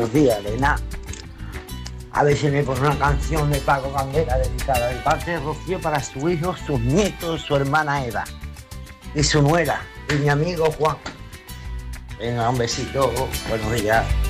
buenos días, Elena. A ver si me pone una canción de Paco Bandera dedicada de parte de Rocío para su hijo, sus nietos, su hermana Eva y su nuera y mi amigo Juan. Venga, un besito, buenos días.